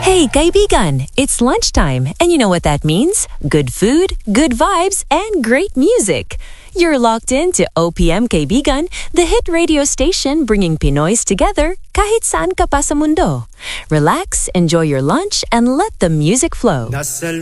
Hey, kaibigan, it's lunchtime, and you know what that means? Good food, good vibes, and great music. You're locked into OPM Kaibigan, the hit radio station bringing Pinoys together kahit saan ka pa sa mundo. Relax, enjoy your lunch, and let the music flow. Nasa